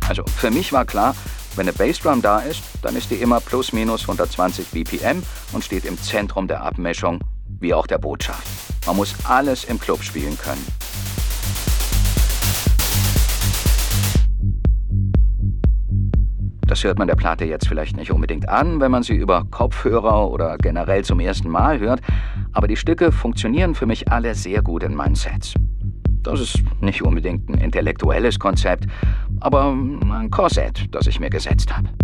Also für mich war klar, wenn eine Bassdrum da ist, dann ist die immer plus minus 120 BPM und steht im Zentrum der Abmischung, wie auch der Botschaft. Man muss alles im Club spielen können. Das hört man der Platte jetzt vielleicht nicht unbedingt an, wenn man sie über Kopfhörer oder generell zum ersten Mal hört, aber die Stücke funktionieren für mich alle sehr gut in meinen Sets. Das ist nicht unbedingt ein intellektuelles Konzept, aber ein Korsett, das ich mir gesetzt habe.